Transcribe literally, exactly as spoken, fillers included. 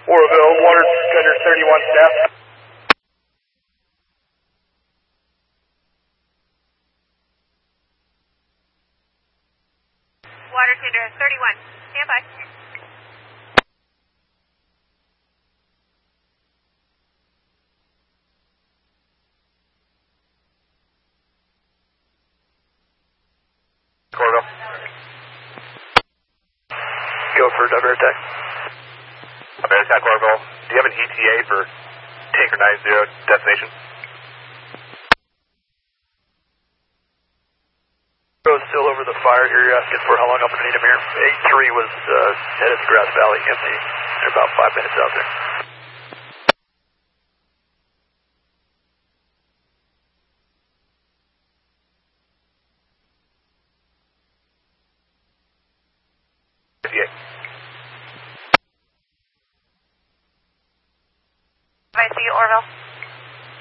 Oroville, Water Tender thirty-one staff. Water Tender thirty-one, stand by. Oroville. Go for Diver Attack. Diver Attack, Oroville. Do you have an E T A for Tanker nine zero destination? Still over the fire here. You're asking for how long I'm going to need him here. eight three was uh, headed to Grass Valley, empty. They're about five minutes out there. fifty-eight. I see you, Oroville.